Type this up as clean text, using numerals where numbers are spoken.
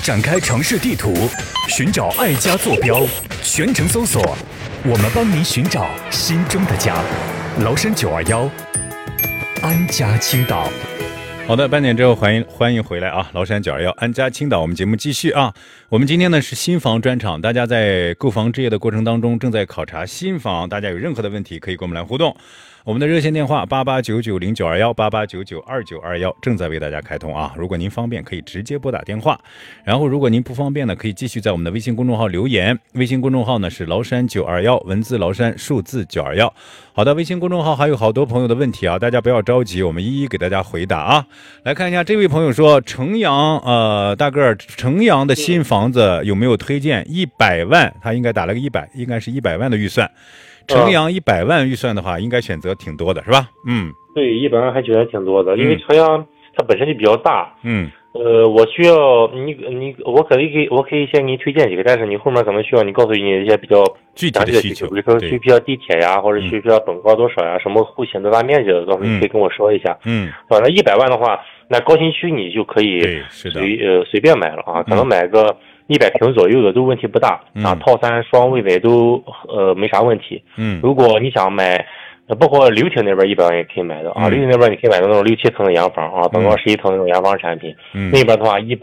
展开城市地图，寻找爱家坐标，全程搜索，我们帮您寻找心中的家。崂山921，安家青岛。 好的，半点之后欢迎回来啊！崂山921安家青岛，我们节目继续啊。我们今天呢是新房专场，大家在购房置业的过程当中正在考察新房，大家有任何的问题可以跟我们来互动。我们的热线电话8899092188992921正在为大家开通啊！如果您方便，可以直接拨打电话。然后，如果您不方便呢，可以继续在我们的微信公众号留言。微信公众号呢是崂山921，文字崂山，数字921。好的，微信公众号还有好多朋友的问题啊，大家不要着急，我们一一给大家回答啊。来看一下，这位朋友说，城阳大个城阳的新房子有没有推荐？100万，他应该打了个100，应该是100万的预算。城阳100万预算的话，应该选择挺多的，是吧？ 对，100万还觉得挺多的，因为城阳它本身就比较大。我需要我可以先给你推荐几个，但是你后面可能需要你告诉你一些比较具体的需求， 比如说需不需要地铁呀，或者需不需要等高多少呀，什么户型多大面积的，到时候你可以跟我说一下。反正100万的话，那高新区你就可以随便买了啊，可能买个100平左右的都问题不大啊，套餐双卫北都没啥问题。如果你想买，包括流亭那边100万也可以买的啊，流亭那边你可以买的那种6、7层的洋房啊，等到11层那种洋房产品，那边的话100